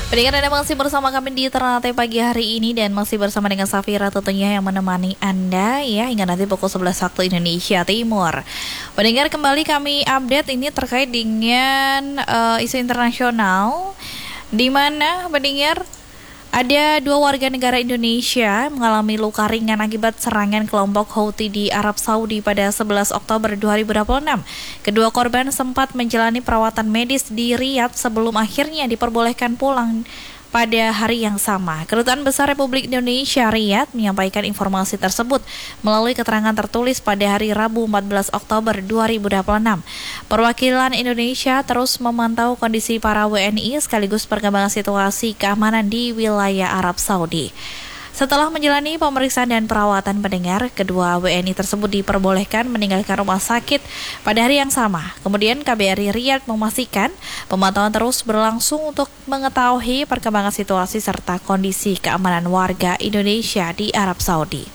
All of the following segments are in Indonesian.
Pendengar, Anda masih bersama kami di Ternate pagi hari ini dan masih bersama dengan Safira tentunya yang menemani Anda ya hingga nanti pukul 11 waktu Indonesia Timur. Pendengar, kembali kami update ini terkait dengan isu internasional di mana pendengar ada 2 warga negara Indonesia mengalami luka ringan akibat serangan kelompok Houthi di Arab Saudi pada 11 Oktober 2026. Kedua korban sempat menjalani perawatan medis di Riyadh sebelum akhirnya diperbolehkan pulang pada hari yang sama. Kedutaan Besar Republik Indonesia Riyadh menyampaikan informasi tersebut melalui keterangan tertulis pada hari Rabu 14 Oktober 2026. Perwakilan Indonesia terus memantau kondisi para WNI sekaligus perkembangan situasi keamanan di wilayah Arab Saudi. Setelah menjalani pemeriksaan dan perawatan pendengar, kedua WNI tersebut diperbolehkan meninggalkan rumah sakit pada hari yang sama. Kemudian KBRI Riyadh memastikan pemantauan terus berlangsung untuk mengetahui perkembangan situasi serta kondisi keamanan warga Indonesia di Arab Saudi.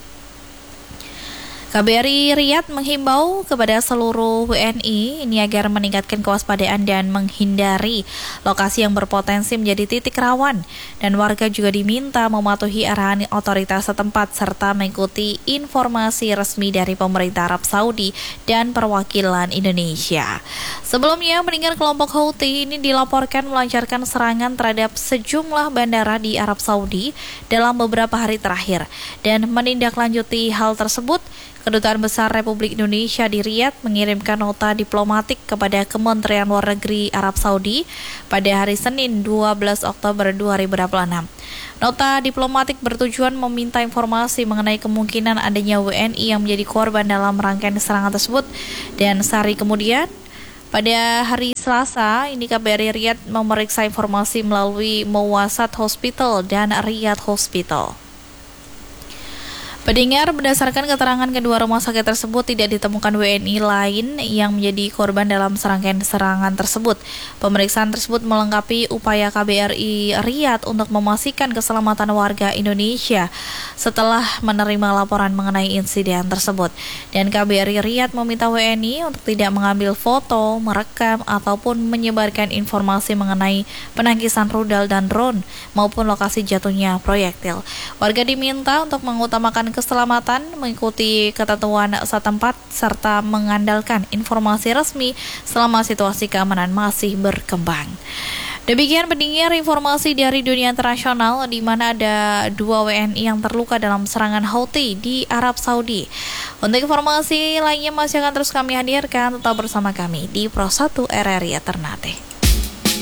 KBRI Riyadh menghimbau kepada seluruh WNI ini agar meningkatkan kewaspadaan dan menghindari lokasi yang berpotensi menjadi titik rawan, dan warga juga diminta mematuhi arahan otoritas setempat serta mengikuti informasi resmi dari pemerintah Arab Saudi dan perwakilan Indonesia. Sebelumnya, pendengar, kelompok Houthi ini dilaporkan melancarkan serangan terhadap sejumlah bandara di Arab Saudi dalam beberapa hari terakhir, dan menindaklanjuti hal tersebut, Kedutaan Besar Republik Indonesia di Riyadh mengirimkan nota diplomatik kepada Kementerian Luar Negeri Arab Saudi pada hari Senin 12 Oktober 2026. Nota diplomatik bertujuan meminta informasi mengenai kemungkinan adanya WNI yang menjadi korban dalam rangkaian serangan tersebut, dan sehari kemudian pada hari Selasa, ini KBRI Riyadh memeriksa informasi melalui Mawasat Hospital dan Riyadh Hospital. Pendengar, berdasarkan keterangan kedua rumah sakit tersebut tidak ditemukan WNI lain yang menjadi korban dalam serangkaian serangan tersebut. Pemeriksaan tersebut melengkapi upaya KBRI Riyadh untuk memastikan keselamatan warga Indonesia setelah menerima laporan mengenai insiden tersebut. Dan KBRI Riyadh meminta WNI untuk tidak mengambil foto, merekam, ataupun menyebarkan informasi mengenai penangkisan rudal dan drone maupun lokasi jatuhnya proyektil. Warga diminta untuk mengutamakan keselamatan, mengikuti ketentuan setempat, serta mengandalkan informasi resmi selama situasi keamanan masih berkembang. Demikian pendengar informasi dari dunia internasional, di mana ada 2 WNI yang terluka dalam serangan Houthi di Arab Saudi. Untuk informasi lainnya masih akan terus kami hadirkan, tetap bersama kami di Pro 1 RRI Ternate.